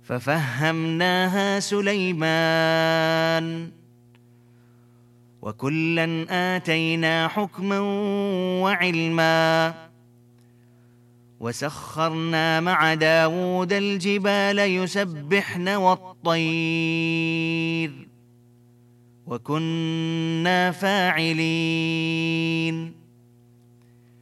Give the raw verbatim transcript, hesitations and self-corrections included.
ففهمناها سليمان وكلا آتينا حكما وعلما وسخرنا مع داود الجبال يسبحن والطير وكنا فاعلين